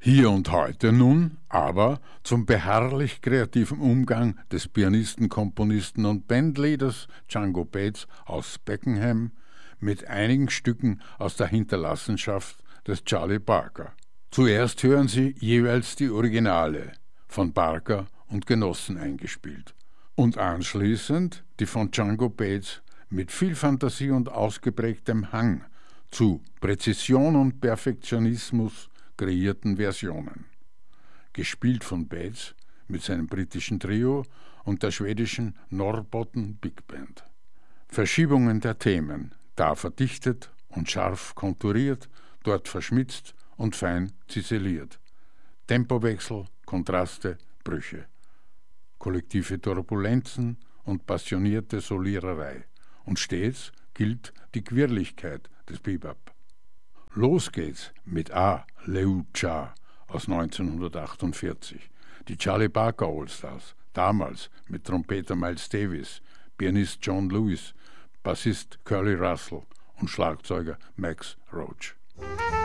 Hier und heute nun aber zum beharrlich kreativen Umgang des Pianisten, Komponisten und Bandleaders Django Bates aus Beckenham mit einigen Stücken aus der Hinterlassenschaft des Charlie Parker. Zuerst hören Sie jeweils die Originale, von Parker und Genossen eingespielt, und anschließend die von Django Bates mit viel Fantasie und ausgeprägtem Hang zu Präzision und Perfektionismus kreierten Versionen. Gespielt von Bates mit seinem britischen Trio und der schwedischen Norrbotten Big Band. Verschiebungen der Themen, da verdichtet und scharf konturiert, dort verschmitzt und fein ziseliert. Tempowechsel, Kontraste, Brüche. Kollektive Turbulenzen und passionierte Soliererei. Und stets gilt die Quirligkeit des Bebop. Los geht's mit A. Leu Cha aus 1948, die Charlie Parker Allstars, damals mit Trompeter Miles Davis, Pianist John Lewis, Bassist Curly Russell und Schlagzeuger Max Roach.